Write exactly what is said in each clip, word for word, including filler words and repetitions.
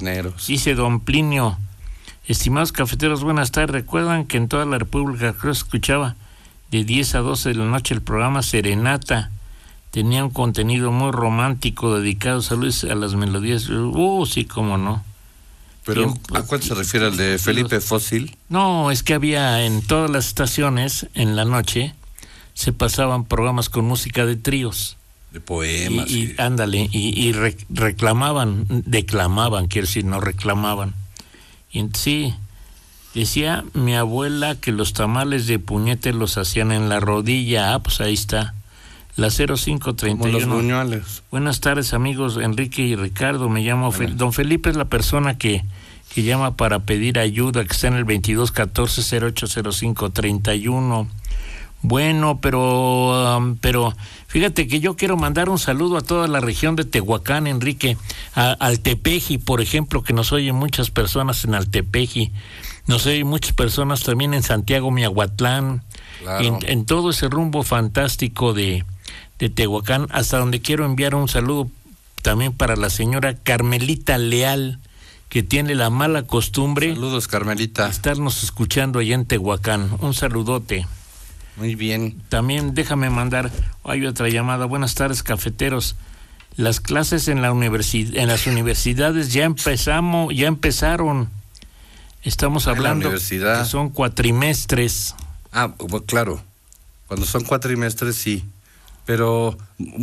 Cisneros. Dice don Plinio: estimados cafeteros, buenas tardes. ¿Recuerdan que en toda la República creo que se escuchaba de diez a doce de la noche el programa Serenata? Tenía un contenido muy romántico dedicado saludos a las melodías. Uh, sí, cómo no. ¿Pero Tiempo, a cuál se refiere? ¿El de Felipe Fósil? No, es que había en todas las estaciones, en la noche, se pasaban programas con música de tríos. De poemas. Y, y ándale, y, y re, reclamaban, declamaban, quiero decir, no reclamaban. Y sí, decía mi abuela que los tamales de puñete los hacían en la rodilla. Ah, pues ahí está. La cero cinco treinta y uno. Como los buñuelos. Buenas tardes, amigos Enrique y Ricardo. Me llamo bueno. Fel- Don Felipe es la persona que, que llama para pedir ayuda, que está en el veintidós catorce cero ocho cero cinco treinta y uno. Bueno, pero um, pero fíjate que yo quiero mandar un saludo a toda la región de Tehuacán, Enrique, a Altepeji, por ejemplo, que nos oyen muchas personas en Altepeji, nos oyen muchas personas también en Santiago Miahuatlán, claro. en, en todo ese rumbo fantástico de, de Tehuacán, hasta donde quiero enviar un saludo también para la señora Carmelita Leal, que tiene la mala costumbre. Saludos, Carmelita. De estarnos escuchando allá en Tehuacán. Un saludote. Muy bien. También déjame mandar, hay otra llamada. Buenas tardes, cafeteros. Las clases en la universidad, en las universidades ya empezamos, ya empezaron. Estamos hablando que son cuatrimestres. Ah, claro. Cuando son cuatrimestres sí. Pero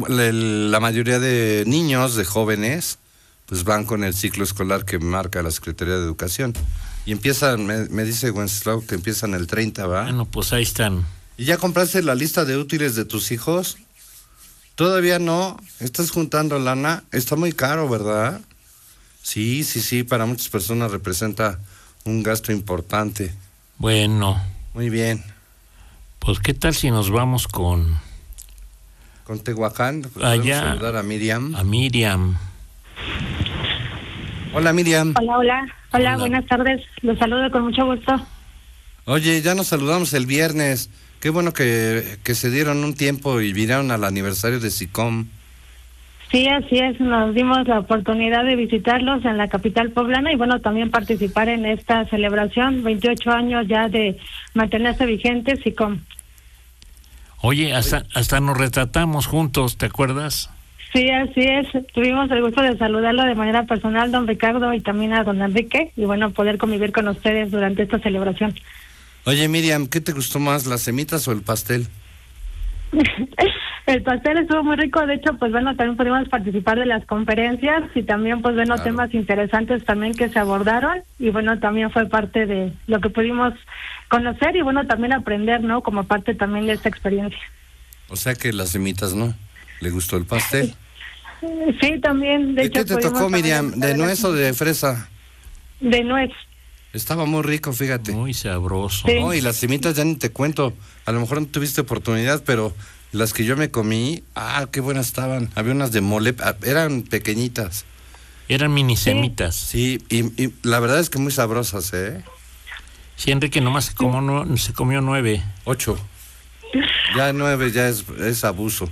la mayoría de niños, de jóvenes, pues van con el ciclo escolar que marca la Secretaría de Educación. Y empiezan, me, me dice Wenceslao que empiezan el treinta, ¿va? Bueno, pues ahí están. ¿Y ya compraste la lista de útiles de tus hijos? Todavía no. ¿Estás juntando lana? Está muy caro, ¿verdad? Sí, sí, sí. Para muchas personas representa un gasto importante. Bueno. Muy bien. Pues, ¿qué tal si nos vamos con... con Tehuacán? Allá. Saludar a Miriam. A Miriam. Hola, Miriam. Hola, hola. Hola, hola. Buenas tardes. Los saludo con mucho gusto. Oye, ya nos saludamos el viernes. Qué bueno que, que se dieron un tiempo y vinieron al aniversario de SICOM. Sí, así es. Nos dimos la oportunidad de visitarlos en la capital poblana y bueno, también participar en esta celebración. veintiocho años ya de mantenerse vigente SICOM. Oye, hasta, hasta nos retratamos juntos, ¿te acuerdas? Sí, así es. Tuvimos el gusto de saludarlo de manera personal, don Ricardo, y también a don Enrique, y bueno, poder convivir con ustedes durante esta celebración. Oye, Miriam, ¿qué te gustó más, las semitas o el pastel? El pastel estuvo muy rico, de hecho, pues bueno, también pudimos participar de las conferencias y también, pues bueno, claro, temas interesantes también que se abordaron y bueno, también fue parte de lo que pudimos conocer y bueno, también aprender, ¿no? Como parte también de esta experiencia. O sea que las semitas, ¿no? ¿Le gustó el pastel? Sí, también, de ¿Y hecho. qué te tocó, Miriam? ¿De nuez o de fresa? De nuez. Estaba muy rico, fíjate. Muy sabroso. Sí. No, y las semitas ya ni te cuento. A lo mejor no tuviste oportunidad, pero las que yo me comí, ah, qué buenas estaban. Había unas de mole, eran pequeñitas. Eran mini semitas. Sí, y, y la verdad es que muy sabrosas, ¿eh? Sí, Enrique nomás se comió, no, se comió nueve. Ocho. Ya nueve ya es, es abuso.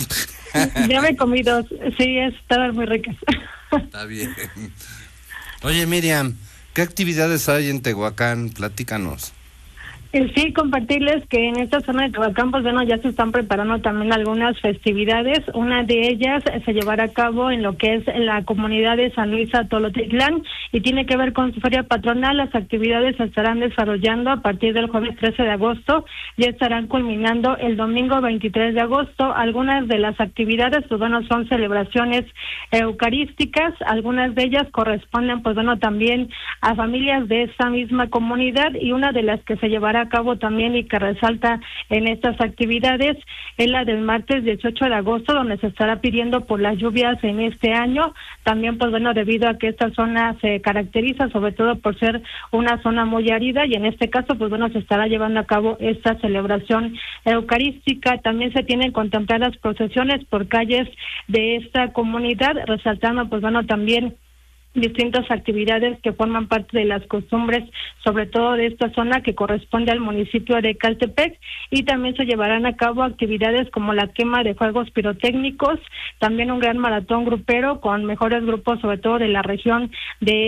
Ya me comí dos. Sí, estaban muy ricas. Está bien. Oye, Miriam, ¿qué actividades hay en Tehuacán? Platícanos. Sí, compartirles que en esta zona de Tehuacán, pues bueno, ya se están preparando también algunas festividades. Una de ellas se llevará a cabo en lo que es la comunidad de San Luis Atolotitlán y tiene que ver con su feria patronal. Las actividades se estarán desarrollando a partir del jueves trece de agosto y estarán culminando el domingo veintitrés de agosto. Algunas de las actividades, pues bueno, son celebraciones eucarísticas. Algunas de ellas corresponden, pues bueno, también a familias de esa misma comunidad y una de las que se llevará a cabo también y que resalta en estas actividades es la del martes dieciocho de agosto, donde se estará pidiendo por las lluvias en este año. También, pues bueno, debido a que esta zona se caracteriza sobre todo por ser una zona muy árida y en este caso, pues bueno, se estará llevando a cabo esta celebración eucarística. También se tienen contempladas procesiones por calles de esta comunidad, resaltando, pues bueno, también distintas actividades que forman parte de las costumbres, sobre todo de esta zona que corresponde al municipio de Caltepec, y también se llevarán a cabo actividades como la quema de juegos pirotécnicos, también un gran maratón grupero con mejores grupos, sobre todo de la región de